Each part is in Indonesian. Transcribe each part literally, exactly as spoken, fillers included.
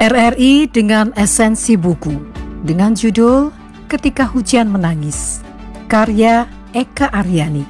R R I dengan esensi buku dengan judul Ketika Hujan Menangis, karya Eka Aryani.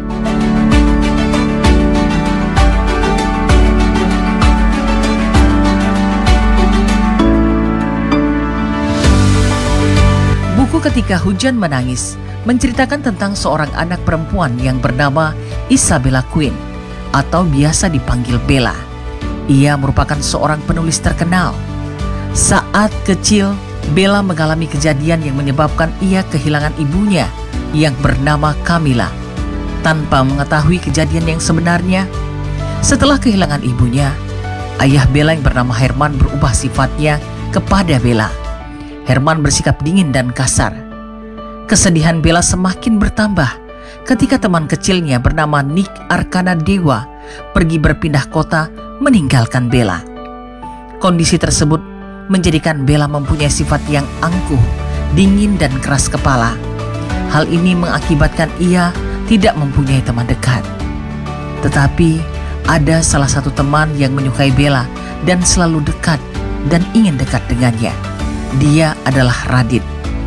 Buku Ketika Hujan Menangis menceritakan tentang seorang anak perempuan yang bernama Isabella Quinn atau biasa dipanggil Bella. Ia merupakan seorang penulis terkenal. Saat kecil, Bella mengalami kejadian yang menyebabkan ia kehilangan ibunya yang bernama Camilla. Tanpa mengetahui kejadian yang sebenarnya, setelah kehilangan ibunya, ayah Bella yang bernama Herman berubah sifatnya kepada Bella. Herman bersikap dingin dan kasar. Kesedihan Bella semakin bertambah ketika teman kecilnya bernama Nick Arkana Dewa pergi berpindah kota meninggalkan Bella. Kondisi tersebut menjadikan Bella mempunyai sifat yang angkuh, dingin dan keras kepala. Hal ini mengakibatkan ia tidak mempunyai teman dekat. Tetapi ada salah satu teman yang menyukai Bella dan selalu dekat dan ingin dekat dengannya. Dia adalah Radit.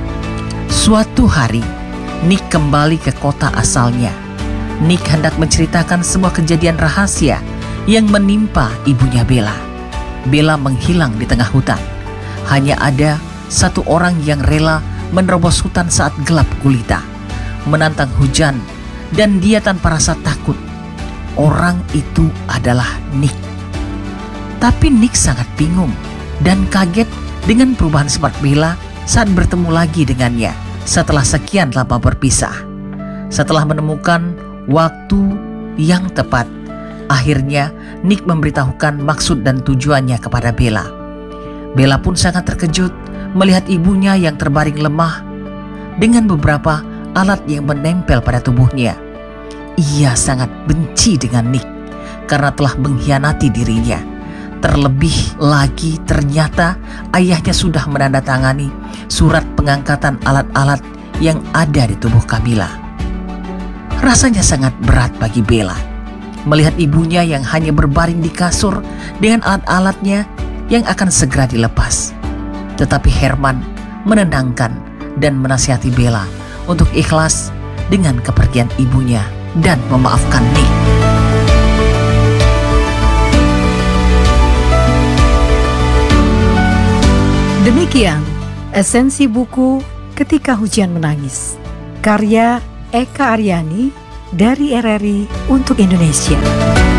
Suatu hari, Nick kembali ke kota asalnya. Nick hendak menceritakan sebuah kejadian rahasia yang menimpa ibunya Bella. Bella menghilang di tengah hutan. Hanya ada satu orang yang rela menerobos hutan saat gelap gulita, menantang hujan, dan dia tanpa rasa takut. Orang itu adalah Nick. Tapi Nick sangat bingung dan kaget dengan perubahan sifat Bella saat bertemu lagi dengannya setelah sekian lama berpisah. Setelah menemukan waktu yang tepat, akhirnya Nick memberitahukan maksud dan tujuannya kepada Bella. Bella pun sangat terkejut melihat ibunya yang terbaring lemah dengan beberapa alat yang menempel pada tubuhnya. Ia sangat benci dengan Nick karena telah mengkhianati dirinya. Terlebih lagi ternyata ayahnya sudah menandatangani surat pengangkatan alat-alat yang ada di tubuh Camilla. Rasanya sangat berat bagi Bella melihat ibunya yang hanya berbaring di kasur dengan alat-alatnya yang akan segera dilepas. Tetapi Herman menenangkan dan menasihati Bella untuk ikhlas dengan kepergian ibunya dan memaafkan Nick. Demikian esensi buku Ketika Hujan Menangis, karya Eka Aryani dari R R I untuk Indonesia.